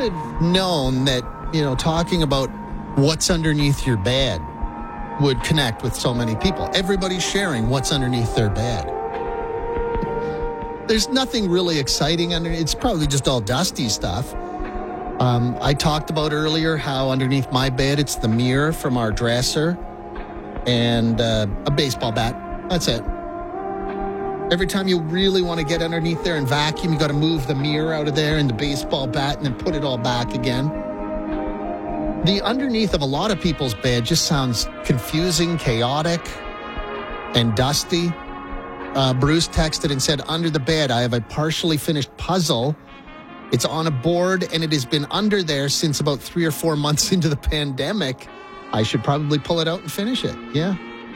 have known that, talking about what's underneath your bed would connect with so many people. Everybody's sharing what's underneath their bed. There's nothing really exciting underneath. It's probably just all dusty stuff. I talked about earlier how underneath my bed, it's the mirror from our dresser and a baseball bat. That's it. Every time you really want to get underneath there and vacuum, you got to move the mirror out of there and the baseball bat and then put it all back again. The underneath of a lot of people's bed just sounds confusing, chaotic, and dusty. Bruce texted and said, under the bed, I have a partially finished puzzle. It's on a board, and it has been under there since about 3 or 4 months into the pandemic. I should probably pull it out and finish it. Yeah.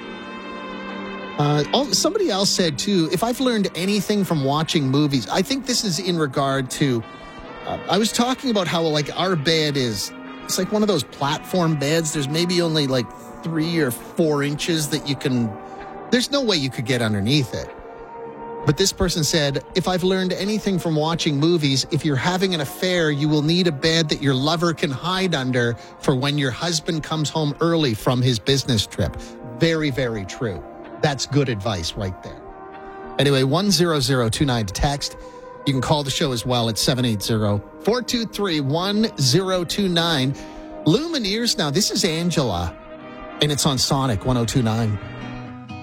Somebody else said, too, if I've learned anything from watching movies, I think this is in regard to, I was talking about how, our bed it's like one of those platform beds. There's maybe only 3 or 4 inches that there's no way you could get underneath it. But this person said, if I've learned anything from watching movies, if you're having an affair, you will need a bed that your lover can hide under for when your husband comes home early from his business trip. Very, very true. That's good advice right there. Anyway, 10029 to text. You can call the show as well at 780-423-1029. Lumineers now. This is Angela, and it's on Sonic 102.9.